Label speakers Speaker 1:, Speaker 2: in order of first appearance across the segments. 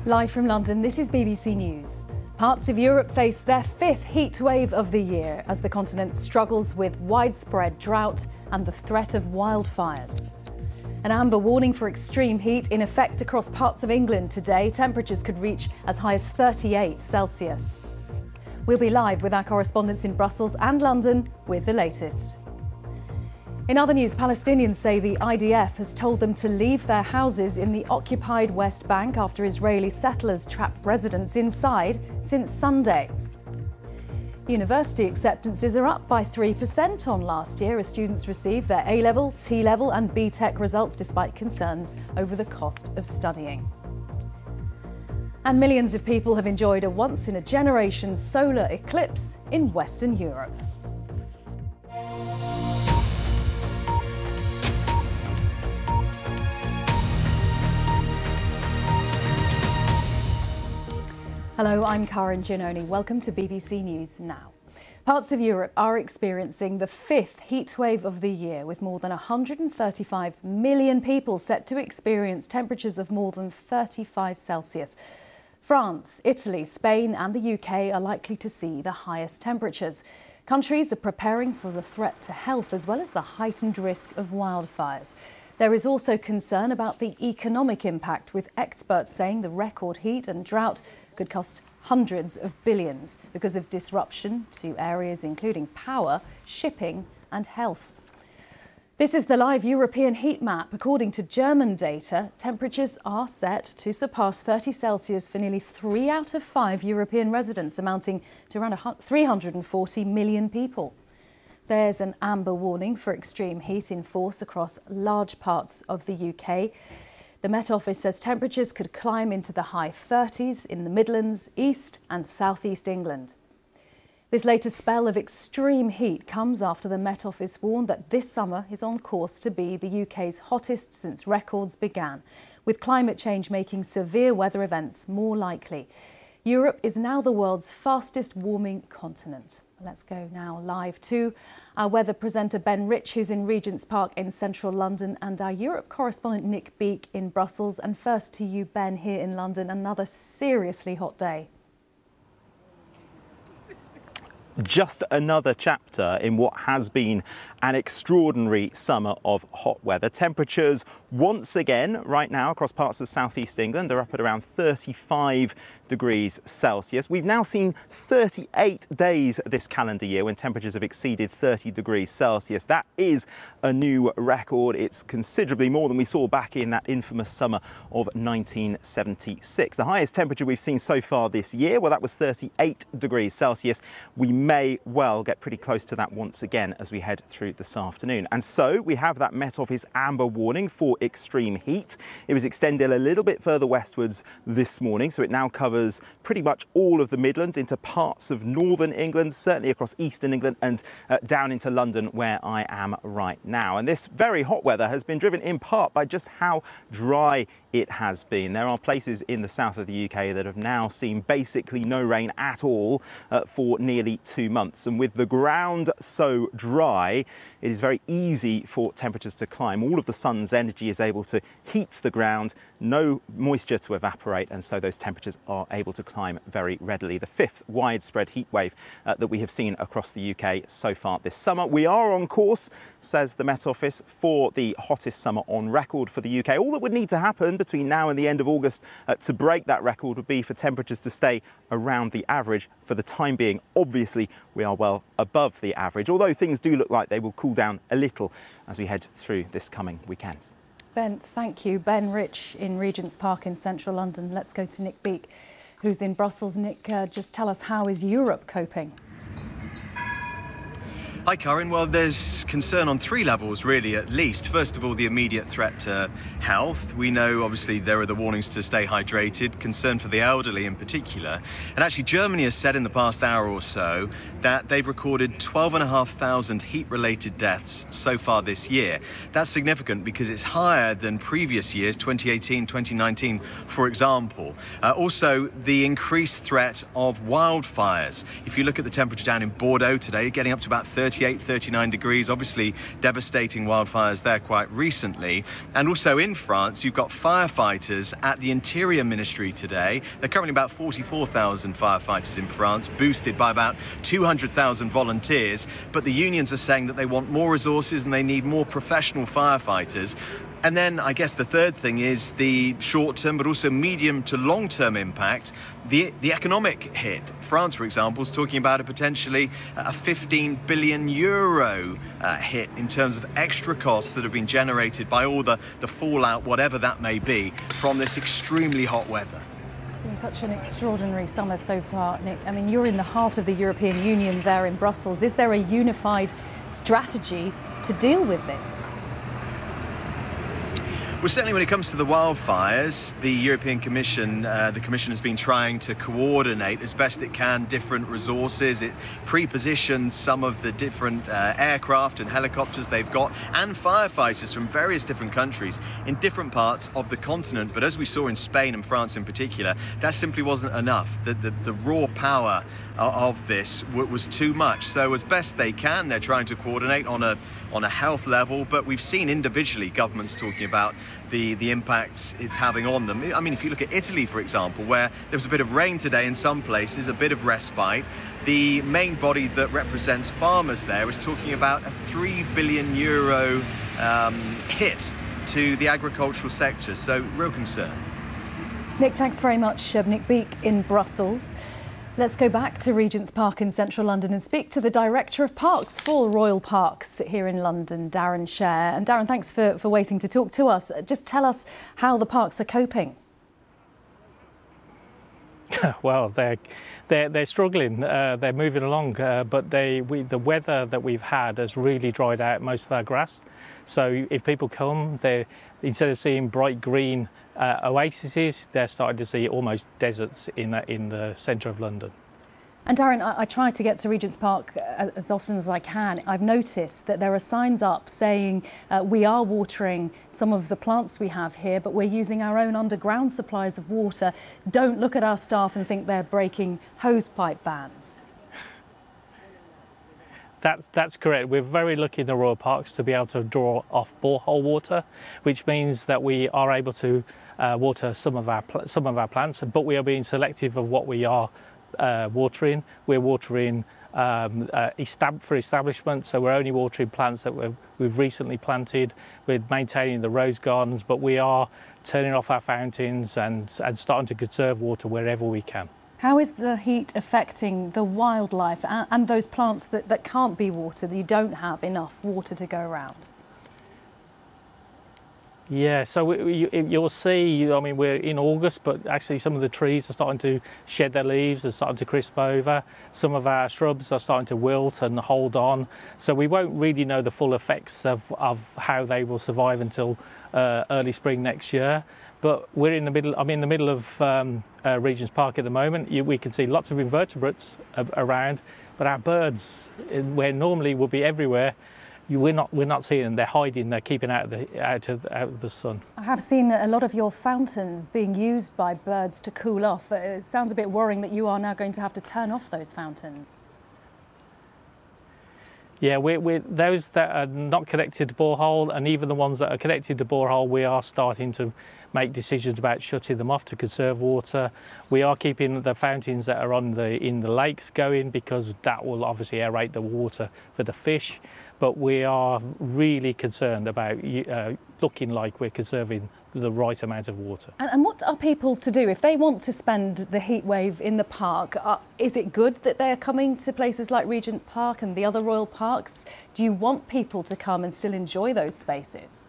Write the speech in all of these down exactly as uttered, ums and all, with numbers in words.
Speaker 1: Live from London, this is B B C News. Parts of Europe face their fifth heat wave of the year as the continent struggles with widespread drought and the threat of wildfires. An amber warning for extreme heat in effect across parts of England today. Temperatures could reach as high as thirty-eight Celsius. We'll be live with our correspondents in Brussels and London with the latest. In other news, Palestinians say the I D F has told them to leave their houses in the occupied West Bank after Israeli settlers trapped residents inside since Sunday. University acceptances are up by three percent on last year as students receive their A-level, T-level and B Tech results despite concerns over the cost of studying. And millions of people have enjoyed a once-in-a-generation solar eclipse in Western Europe. Hello, I'm Karen Giannoni. Welcome to B B C News Now. Parts of Europe are experiencing the fifth heat wave of the year, with more than one hundred thirty-five million people set to experience temperatures of more than thirty-five Celsius. France, Italy, Spain and the U K are likely to see the highest temperatures. Countries are preparing for the threat to health as well as the heightened risk of wildfires. There is also concern about the economic impact, with experts saying the record heat and drought could cost hundreds of billions because of disruption to areas including power, shipping and health. This is the live European heat map. According to German data, temperatures are set to surpass thirty Celsius for nearly three out of five European residents, amounting to around three hundred forty million people. There's an amber warning for extreme heat in force across large parts of the U K. The Met Office says temperatures could climb into the high thirties in the Midlands, East and South East England. This latest spell of extreme heat comes after the Met Office warned that this summer is on course to be the U K's hottest since records began, with climate change making severe weather events more likely. Europe is now the world's fastest warming continent. Let's go now live to our weather presenter Ben Rich, who's in Regent's Park in central London, and our Europe correspondent Nick Beake in Brussels. And first to you, Ben, here in London. Another seriously hot day.
Speaker 2: Just another chapter in what has been an extraordinary summer of hot weather. Temperatures once again right now across parts of southeast England are up at around thirty-five degrees Celsius. We've now seen thirty-eight days this calendar year when temperatures have exceeded thirty degrees Celsius. That is a new record. It's considerably more than we saw back in that infamous summer of nineteen seventy-six. The highest temperature we've seen so far this year, well, that was thirty-eight degrees Celsius. We may well get pretty close to that once again as we head through this afternoon. And so we have that Met Office amber warning for extreme heat. It was extended a little bit further westwards this morning, so it now covers pretty much all of the Midlands into parts of northern England, certainly across eastern England and uh, down into London where I am right now. And this very hot weather has been driven in part by just how dry it has been. There are places in the south of the U K that have now seen basically no rain at all uh, for nearly two months. And with the ground so dry, it is very easy for temperatures to climb. All of the sun's energy is able to heat the ground, no moisture to evaporate, and so those temperatures are able to climb very readily. The fifth widespread heat wave uh, that we have seen across the U K so far this summer. We are on course, says the Met Office, for the hottest summer on record for the U K. All that would need to happen between now and the end of August uh, to break that record would be for temperatures to stay around the average. For the time being, obviously, we are well above the average, although things do look like they will cool down a little as we head through this coming weekend.
Speaker 1: Ben, thank you. Ben Rich in Regent's Park in central London. Let's go to Nick Beake, who's in Brussels. Nick, uh, just tell us, how is Europe coping?
Speaker 3: Hi, Karen. Well, there's concern on three levels, really, at least. First of all, the immediate threat to health. We know, obviously, there are the warnings to stay hydrated, concern for the elderly in particular. And actually, Germany has said in the past hour or so that they've recorded twelve and a half thousand heat-related deaths so far this year. That's significant because it's higher than previous years, twenty eighteen, twenty nineteen, for example. Uh, also, the increased threat of wildfires. If you look at the temperature down in Bordeaux today, getting up to about thirty thirty-eight, thirty-nine degrees, obviously devastating wildfires there quite recently. And also in France, you've got firefighters at the Interior Ministry today. There are currently about forty-four thousand firefighters in France, boosted by about two hundred thousand volunteers. But the unions are saying that they want more resources and they need more professional firefighters. And then I guess the third thing is the short-term but also medium to long-term impact, the the economic hit. France, for example, is talking about a potentially a fifteen billion euro uh, hit in terms of extra costs that have been generated by all the, the fallout, whatever that may be, from this extremely hot weather.
Speaker 1: It's been such an extraordinary summer so far, Nick. I mean, you're in the heart of the European Union there in Brussels. Is there a unified strategy to deal with this?
Speaker 3: Well, certainly when it comes to the wildfires, the European Commission, uh, the Commission has been trying to coordinate as best it can different resources. It pre-positioned some of the different uh, aircraft and helicopters they've got and firefighters from various different countries in different parts of the continent. But as we saw in Spain and France in particular, that simply wasn't enough. The, the, the raw power of this was too much. So as best they can, they're trying to coordinate on a on a health level. But we've seen individually governments talking about the, the impacts it's having on them. I mean, if you look at Italy, for example, where there was a bit of rain today in some places, a bit of respite, the main body that represents farmers there is talking about a three billion euro um, hit to the agricultural sector. So real concern.
Speaker 1: Nick, thanks very much. Uh, Nick Beake in Brussels. Let's go back to Regent's Park in central London and speak to the Director of Parks for Royal Parks here in London, Darren Sher. And Darren, thanks for, for waiting to talk to us. Just tell us how the parks are coping.
Speaker 4: Well, they're they're they're struggling. Uh, they're moving along, uh, but they we, the weather that we've had has really dried out most of our grass. So if people come, they instead of seeing bright green uh, oases, they're starting to see almost deserts in the, in the centre of London.
Speaker 1: And Darren, I, I try to get to Regent's Park as often as I can. I've noticed that there are signs up saying uh, we are watering some of the plants we have here, but we're using our own underground supplies of water. Don't look at our staff and think they're breaking hosepipe bans.
Speaker 4: That's, that's correct. We're very lucky in the Royal Parks to be able to draw off borehole water, which means that we are able to uh, water some of our some of our plants, but we are being selective of what we are uh, watering. We're watering um, uh, estab for establishment, so we're only watering plants that we've, we've recently planted. We're maintaining the rose gardens, but we are turning off our fountains and, and starting to conserve water wherever we can.
Speaker 1: How is the heat affecting the wildlife and, and those plants that, that can't be watered, that you don't have enough water to go around? Yeah, so you, you'll see, I mean, we're in August, but actually some of the trees are starting to shed their leaves and starting to crisp over. Some of our shrubs are starting to wilt and hold on. So we won't really know the full effects of, of how they will survive until uh, early spring next year. But we're in the middle, I'm in the middle of um, uh, Regent's Park at the moment. You, we can see lots of invertebrates uh, around, but our birds, where normally would be everywhere, you, we're not we're not seeing them. They're hiding. They're keeping out of the out of, out of the sun. I have seen a lot of your fountains being used by birds to cool off. It sounds a bit worrying that you are now going to have to turn off those fountains.
Speaker 4: Yeah, we're, we're, those that are not connected to borehole, and even the ones that are connected to borehole, we are starting to make decisions about shutting them off to conserve water. We are keeping the fountains that are on the in the lakes going because that will obviously aerate the water for the fish. But we are really concerned about uh, looking like we're conserving the right amount of water.
Speaker 1: And, and what are people to do if they want to spend the heat wave in the park? Uh, is it good that they're coming to places like Regent Park and the other royal parks? Do you want people to come and still enjoy those spaces?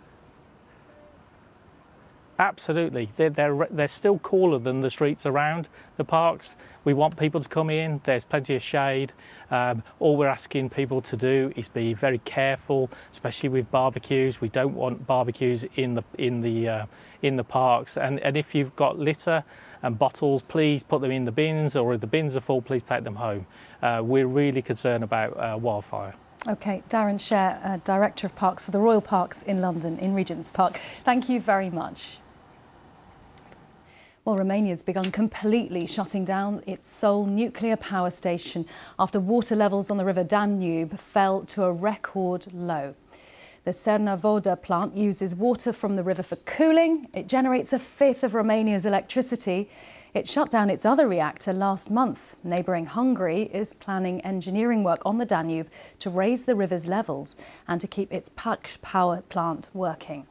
Speaker 4: Absolutely. They're, they're, they're still cooler than the streets around the parks. We want people to come in. There's plenty of shade. Um, all we're asking people to do is be very careful, especially with barbecues. We don't want barbecues in the in the uh, in the parks. And, and if you've got litter and bottles, please put them in the bins, or if the bins are full, please take them home. Uh, we're really concerned about uh, wildfire.
Speaker 1: OK, Darren Sher, uh, Director of Parks for the Royal Parks in London, in Regent's Park. Thank you very much. Well, Romania's begun completely shutting down its sole nuclear power station after water levels on the River Danube fell to a record low. The Cernavoda plant uses water from the river for cooling. It generates a fifth of Romania's electricity. It shut down its other reactor last month. Neighbouring Hungary is planning engineering work on the Danube to raise the river's levels and to keep its Paks power plant working.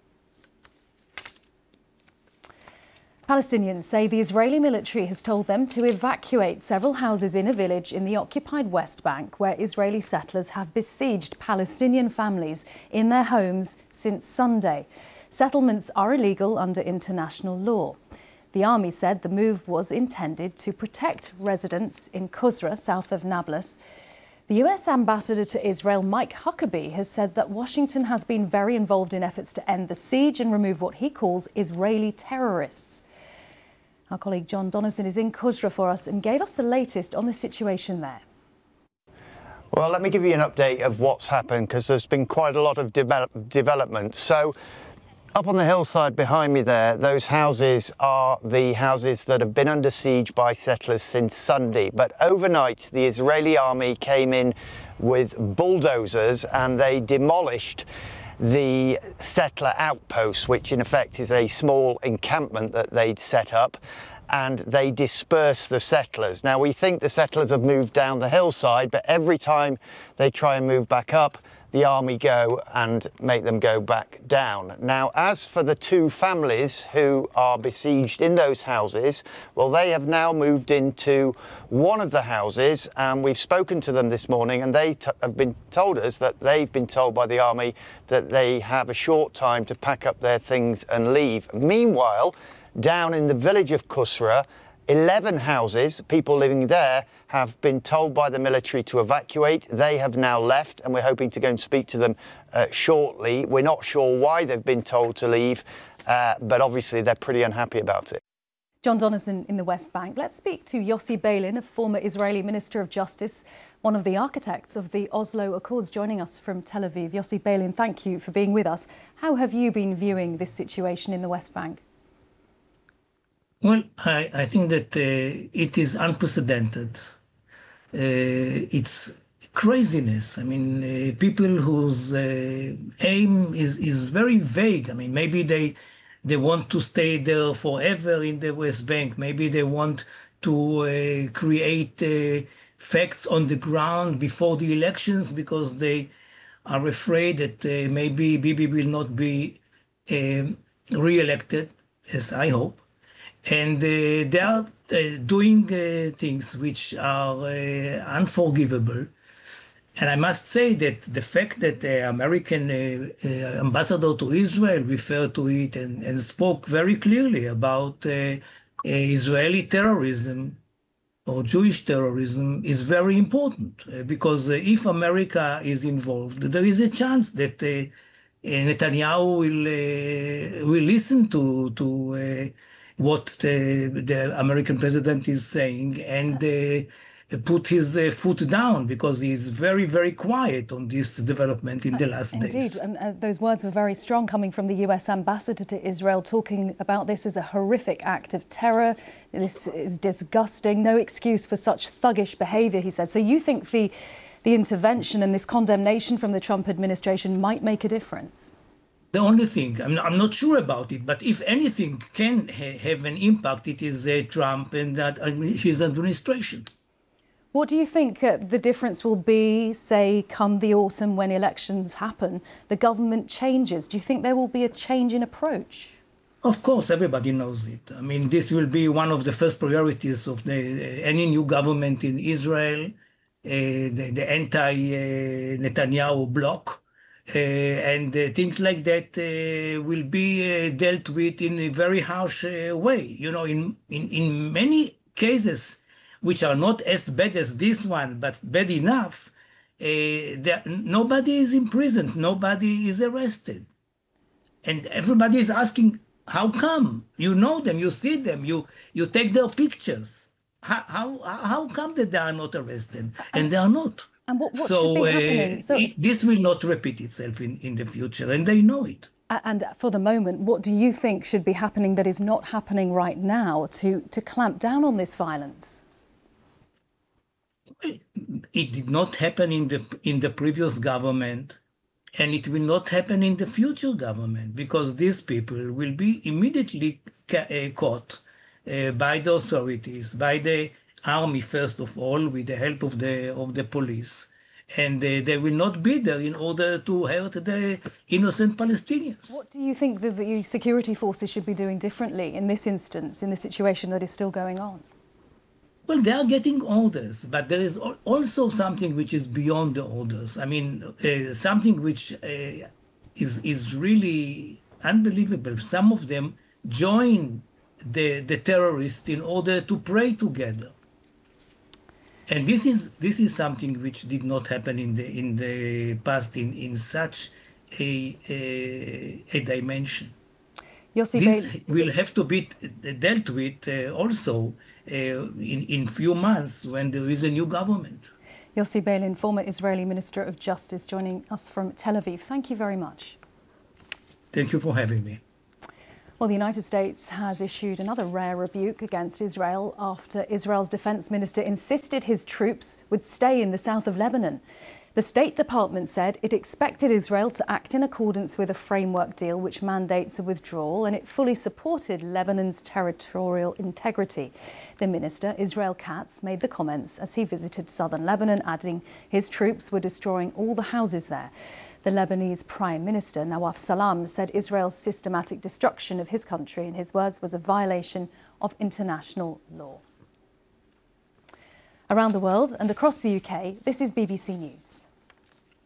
Speaker 1: Palestinians say the Israeli military has told them to evacuate several houses in a village in the occupied West Bank, where Israeli settlers have besieged Palestinian families in their homes since Sunday. Settlements are illegal under international law. The army said the move was intended to protect residents in Kusra, south of Nablus. The U S ambassador to Israel, Mike Huckabee, has said that Washington has been very involved in efforts to end the siege and remove what he calls Israeli terrorists. Our colleague John Donnison is in Kusra for us and gave us the latest on the situation there.
Speaker 5: Well, let me give you an update of what's happened, because there's been quite a lot of develop development. So, up on the hillside behind me there, those houses are the houses that have been under siege by settlers since Sunday. But overnight, the Israeli army came in with bulldozers and they demolished the settler outpost, which in effect is a small encampment that they'd set up, and they dispersed the settlers. Now, we think the settlers have moved down the hillside, but every time they try and move back up, the army go and make them go back down. Now, as for the two families who are besieged in those houses, well, they have now moved into one of the houses, and we've spoken to them this morning, and they t have been told us that they've been told by the army that they have a short time to pack up their things and leave. Meanwhile, down in the village of Kusra, eleven houses, people living there, have been told by the military to evacuate. They have now left, and we're hoping to go and speak to them uh, shortly. We're not sure why they've been told to leave, uh, but obviously they're pretty unhappy about it.
Speaker 1: John Donnison in the West Bank. Let's speak to Yossi Beilin, a former Israeli Minister of Justice, one of the architects of the Oslo Accords, joining us from Tel Aviv. Yossi Beilin, thank you for being with us. How have you been viewing this situation in the West Bank?
Speaker 6: Well, I, I think that uh, it is unprecedented. Uh, it's craziness. I mean, uh, people whose uh, aim is, is very vague. I mean, maybe they they want to stay there forever in the West Bank. Maybe they want to uh, create uh, facts on the ground before the elections because they are afraid that uh, maybe Bibi will not be uh, re-elected, as I hope. And uh, they are uh, doing uh, things which are uh, unforgivable. And I must say that the fact that the American uh, uh, ambassador to Israel referred to it and, and spoke very clearly about uh, uh, Israeli terrorism or Jewish terrorism is very important. Uh, because uh, if America is involved, there is a chance that uh, Netanyahu will, uh, will listen to, to uh, what the, the American president is saying and uh, put his uh, foot down, because he's very, very quiet on this development in the last
Speaker 1: Indeed.
Speaker 6: days.
Speaker 1: And uh, those words were very strong coming from the U S ambassador to Israel, talking about this as a horrific act of terror. This is disgusting. No excuse for such thuggish behaviour, he said. So you think the, the intervention and this condemnation from the Trump administration might make a difference?
Speaker 6: The only thing, I'm, I'm not sure about it, but if anything can ha have an impact, it is uh, Trump and that, uh, his administration.
Speaker 1: What do you think uh, the difference will be, say, come the autumn when elections happen, the government changes? Do you think there will be a change in approach?
Speaker 6: Of course, everybody knows it. I mean, this will be one of the first priorities of the, uh, any new government in Israel, uh, the, the anti-Netanyahu bloc. Uh, and uh, things like that uh, will be uh, dealt with in a very harsh uh, way. You know, in, in, in many cases, which are not as bad as this one, but bad enough, uh, there, nobody is imprisoned, nobody is arrested. And everybody is asking, how come? You know them, you see them, you, you take their pictures. How, how, how come that they are not arrested? And they are not.
Speaker 1: And what, what
Speaker 6: so
Speaker 1: should be happening?
Speaker 6: Uh,
Speaker 1: so
Speaker 6: it, this will not repeat itself in, in the future, and they know it.
Speaker 1: And for the moment, what do you think should be happening that is not happening right now to, to clamp down on this violence?
Speaker 6: It did not happen in the in the previous government, and it will not happen in the future government, because these people will be immediately ca- uh, caught uh, by the authorities, by the army first of all, with the help of the of the police, and uh, they will not be there in order to hurt the innocent Palestinians.
Speaker 1: What do you think that the security forces should be doing differently in this instance, in this situation that is still going on?
Speaker 6: Well, they are getting orders, but there is also something which is beyond the orders. I mean, uh, something which uh, is is really unbelievable. Some of them join the the terrorists in order to pray together, and this is this is something which did not happen in the in the past in in such a a, a dimension.
Speaker 1: Yossi
Speaker 6: This
Speaker 1: Beilin,
Speaker 6: will have to be dealt with uh, also uh, in in few months when there is a new government.
Speaker 1: Yossi Beilin, former Israeli Minister of Justice, joining us from Tel Aviv. Thank you very much.
Speaker 6: Thank you for having me.
Speaker 1: Well, the United States has issued another rare rebuke against Israel after Israel's defense minister insisted his troops would stay in the south of Lebanon. The State Department said it expected Israel to act in accordance with a framework deal which mandates a withdrawal, and it fully supported Lebanon's territorial integrity. The minister, Israel Katz, made the comments as he visited southern Lebanon, adding his troops were destroying all the houses there. The Lebanese Prime Minister, Nawaf Salam, said Israel's systematic destruction of his country, in his words, was a violation of international law. Around the world and across the U K, this is B B C News.